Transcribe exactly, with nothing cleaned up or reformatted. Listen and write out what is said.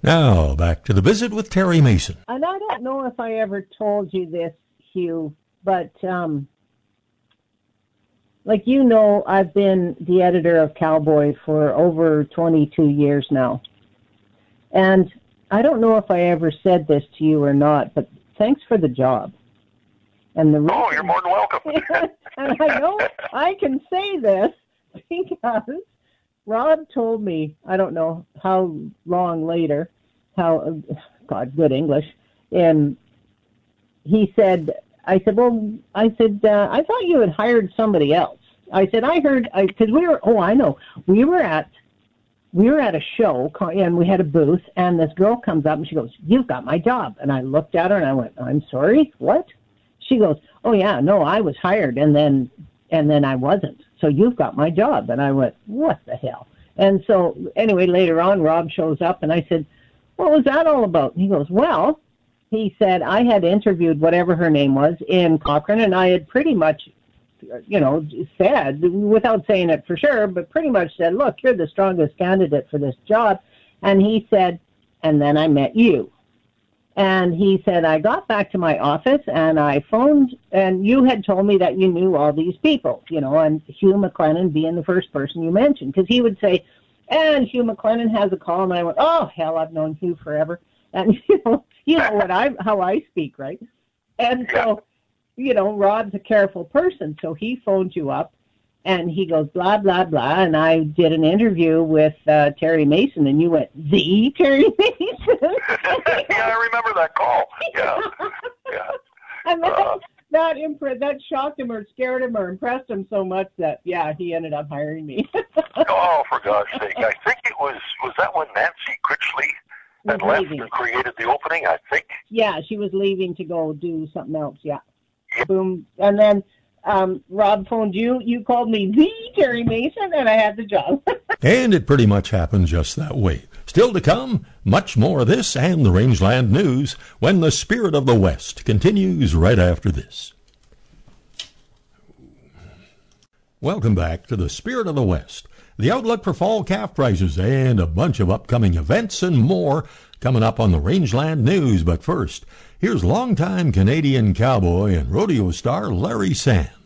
Now, back to the visit with Terry Mason. And I don't know if I ever told you this, Hugh, but um, like you know, I've been the editor of Cowboy for over twenty-two years now. And I don't know if I ever said this to you or not, but thanks for the job. And the reason, oh, you're more than welcome. And I know I can say this because Rob told me, I don't know how long later, how, God, good English, and he said, I said, well, I said, uh, I thought you had hired somebody else. I said, I heard, because we were, oh, I know, we were at, we were at a show, and we had a booth, and this girl comes up, and she goes, you've got my job. And I looked at her, and I went, I'm sorry, what? She goes, oh, yeah, no, I was hired, and then and then I wasn't. So you've got my job. And I went, what the hell? And so, anyway, later on, Rob shows up, and I said, what was that all about? And he goes, well, he said, I had interviewed whatever her name was in Cochrane, and I had pretty much, you know, said, without saying it for sure, but pretty much said, look, you're the strongest candidate for this job. And he said, and then I met you. And he said, I got back to my office and I phoned, and you had told me that you knew all these people, you know, and Hugh McLennan being the first person you mentioned, because he would say, and Hugh McLennan has a call, and I went, oh, hell, I've known Hugh forever. And, you know, you know what I, how I speak, right? And so, you know, Rob's a careful person, so he phoned you up, and he goes, blah, blah, blah, and I did an interview with uh, Terry Mason, and you went, the Terry Mason? Yeah, I remember that call. Yeah, yeah. And that, uh, that, impre- that shocked him or scared him or impressed him so much that, yeah, he ended up hiring me. Oh, for God's sake. I think it was, was that when Nancy Critchley had left leaving. and created the opening, I think? Yeah, she was leaving to go do something else, yeah. yeah. Boom. And then um, Rob phoned you. You called me the Terry Mason, and I had the job. And it pretty much happened just that way. Still to come, much more of this and the Rangeland News when the Spirit of the West continues right after this. Welcome back to the Spirit of the West. The outlook for fall calf prices and a bunch of upcoming events and more coming up on the Rangeland News. But first, here's longtime Canadian cowboy and rodeo star Larry Sands.